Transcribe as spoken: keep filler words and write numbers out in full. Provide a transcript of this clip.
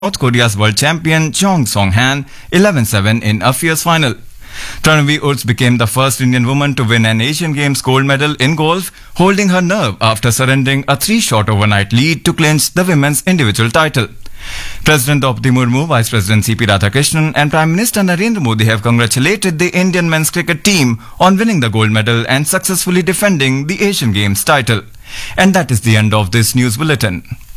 North Korea's world champion Jong Song-han eleven seven in a fierce final. Pranavi Urts became the first Indian woman to win an Asian Games gold medal in golf, holding her nerve after surrendering a three-shot overnight lead to clinch the women's individual title. President Draupadi Murmu, Vice President C P Radhakrishnan and Prime Minister Narendra Modi have congratulated the Indian men's cricket team on winning the gold medal and successfully defending the Asian Games title. And that is the end of this news bulletin.